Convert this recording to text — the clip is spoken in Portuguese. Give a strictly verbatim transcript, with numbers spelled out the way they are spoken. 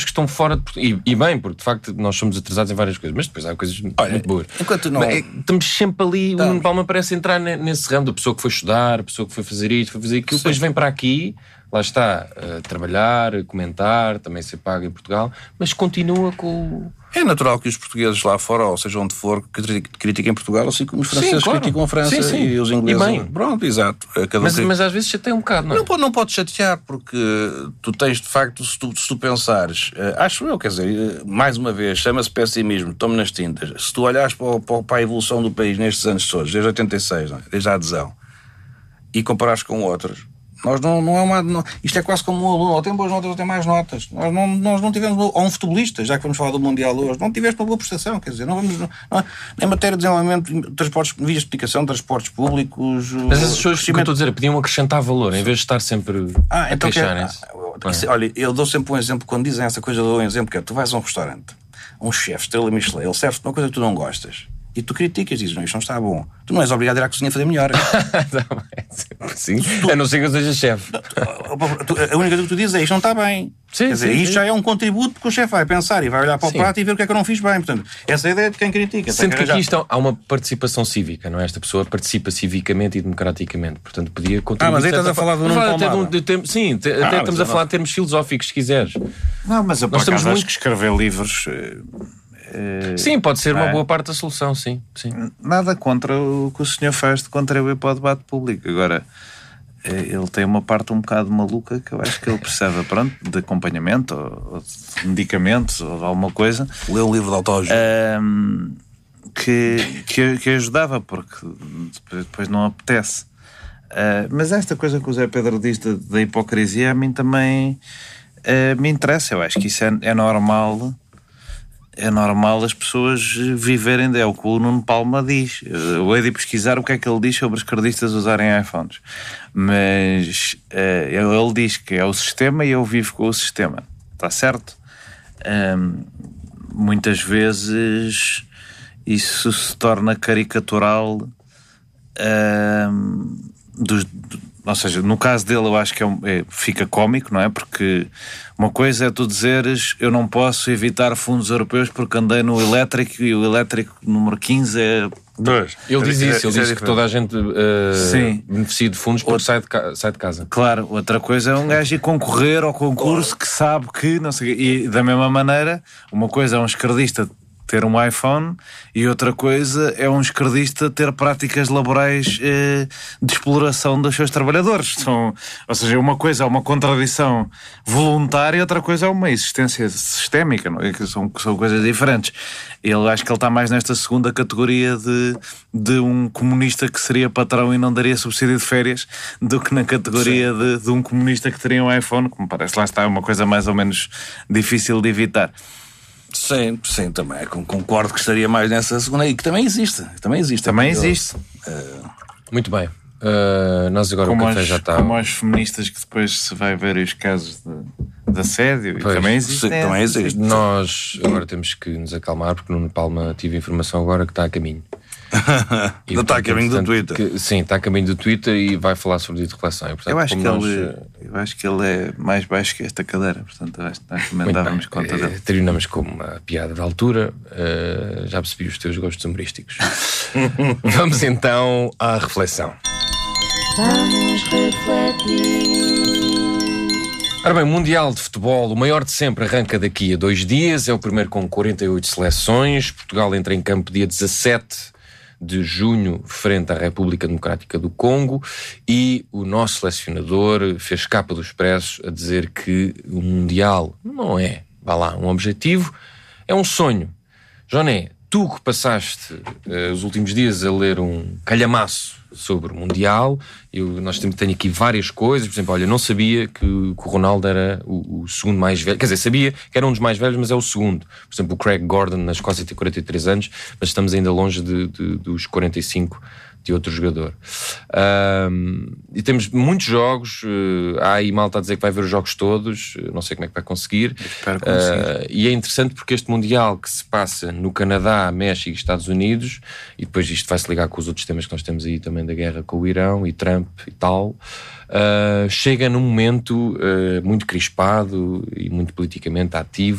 que estão fora de Portugal. E, e bem, porque de facto nós somos atrasados em várias coisas, mas depois há coisas Olha, muito boas. Enquanto não... É, estamos sempre ali, o Nuno Palma parece entrar nesse ramo da pessoa que foi estudar, a pessoa que foi fazer isto, foi fazer aquilo, Sim. depois vem para aqui, lá está, a trabalhar, a comentar, também ser pago em Portugal, mas continua com... É natural que os portugueses lá fora, ou seja onde for, critiquem Portugal, assim como os franceses sim, claro. criticam a França sim, sim. e os ingleses. E bem. Pronto, exato. Cada mas, que... mas às vezes chateia um bocado, não é? Não pode, não pode chatear, porque tu tens, de facto, se tu, se tu pensares, uh, acho eu, quer dizer, uh, mais uma vez, chama-se pessimismo, tome nas tintas. Se tu olhares para, o, para a evolução do país nestes anos todos, desde oitenta e seis, não é? Desde a adesão, e comparares com outros, nós não, não é uma... Não, isto é quase como um aluno, ou tem boas notas ou tem mais notas. Nós não, nós não tivemos... Ou um futebolista, já que vamos falar do Mundial hoje, não tiveste uma boa prestação, quer dizer, não vamos... Não, não, em matéria de desenvolvimento, transportes, vias de comunicação, transportes públicos... Mas essas pessoas, que eu estou a dizer, podiam acrescentar valor, em vez de estar sempre ah, a então queixarem-se. Que, ah, olha, eu dou sempre um exemplo, quando dizem essa coisa, eu dou um exemplo, que é, tu vais a um restaurante, um chefe, estrela Michelin, ele serve-te uma coisa que tu não gostas. E tu criticas, dizes, não, isto não está bom. Tu não és obrigado a ir à cozinha a fazer melhor. Sim, tu, a não ser que eu seja chefe. A única coisa que tu dizes é, isto não está bem. Sim, Quer dizer, sim, isto sim. já é um contributo, porque o chefe vai pensar e vai olhar para o sim. prato e ver o que é que eu não fiz bem. Portanto, essa é a ideia de quem critica. Sendo que que aqui está, há uma participação cívica, não é? Esta pessoa participa civicamente e democraticamente. Portanto, podia contribuir... Ah, mas aí estás a falar do Nuno Palma. Sim, até ah, estamos a falar de termos filosóficos, se quiseres. Não, mas eu por acaso acho que escrever livros... Sim, pode ser uma é. boa parte da solução, sim, sim. Nada contra o que o senhor faz de contribuir para o debate público. Agora, ele tem uma parte um bocado maluca que eu acho que ele precisa, pronto, de acompanhamento, ou de medicamentos, ou de alguma coisa. Lê um livro de autoajuda. Um, que, que, que ajudava, porque depois não apetece. Uh, mas esta coisa que o Zé Pedro diz da, da hipocrisia, a mim também uh, me interessa. Eu acho que isso é, é normal... É normal as pessoas viverem, é o que o Nuno Palma diz. Eu hei de pesquisar o que é que ele diz sobre os cardistas usarem iPhones. Mas uh, ele diz que é o sistema e eu vivo com o sistema. Está certo? Um, muitas vezes isso se torna caricatural um, dos... Ou seja, no caso dele eu acho que é, é, fica cómico, não é? Porque uma coisa é tu dizeres eu não posso evitar fundos europeus porque andei no elétrico e o elétrico número quinze é... Dois. Ele diz isso, ele diz que toda a gente uh, beneficia de fundos porque sai de, ca- sai de casa. Claro, outra coisa é um gajo ir concorrer ao concurso que sabe que... não sei, e da mesma maneira, uma coisa é um esquerdista ter um iPhone e outra coisa é um esquerdista ter práticas laborais eh, de exploração dos seus trabalhadores. São, ou seja, uma coisa é uma contradição voluntária e outra coisa é uma existência sistémica, não é? São, são coisas diferentes. Ele, acho que ele está mais nesta segunda categoria de, de um comunista que seria patrão e não daria subsídio de férias do que na categoria de, de um comunista que teria um iPhone, que me parece, lá está, uma coisa mais ou menos difícil de evitar. Sim, sim, também concordo que estaria mais nessa segunda e que também existe. Também existe. Também existe. Uh... Muito bem. Uh, nós agora como o café as, já está. Como as feministas que depois se vai ver os casos de, de assédio. Pois, também existe. Sim, é, também existe. Nós agora temos que nos acalmar porque Nuno Palma tive informação agora que está a caminho. E, não está a caminho do Twitter. Que, sim, está a caminho do Twitter e vai falar sobre de reflexão. E, portanto, eu, acho que nós... ele, eu acho que ele é mais baixo que esta cadeira, portanto acho que também dávamos conta dele. Terminamos com uma piada da altura. Uh, já percebi os teus gostos humorísticos. Vamos então à reflexão. Vamos refletir. Ora bem, o Mundial de Futebol, o maior de sempre, arranca daqui a dois dias. É o primeiro com quarenta e oito seleções. Portugal entra em campo dia dezassete de junho, frente à República Democrática do Congo, e o nosso selecionador fez capa do Expresso a dizer que o Mundial não é, vá lá, um objetivo, é um sonho. Joné, tu que passaste uh, os últimos dias a ler um calhamaço sobre o Mundial, eu, nós temos, tenho aqui várias coisas, por exemplo, olha, não sabia que, que o Ronaldo era o, o segundo mais velho, quer dizer, sabia que era um dos mais velhos, mas é o segundo. Por exemplo, o Craig Gordon na Escócia tem quarenta e três anos, mas estamos ainda longe de, de, dos quarenta e cinco de outro jogador. Um, e temos muitos jogos, uh, há aí malta a dizer que vai ver os jogos todos, uh, não sei como é que vai conseguir. Espero conseguir. Uh, e é interessante porque este Mundial que se passa no Canadá, México e Estados Unidos, e depois isto vai se ligar com os outros temas que nós temos aí também da guerra com o Irão e Trump e tal, uh, chega num momento uh, muito crispado e muito politicamente ativo.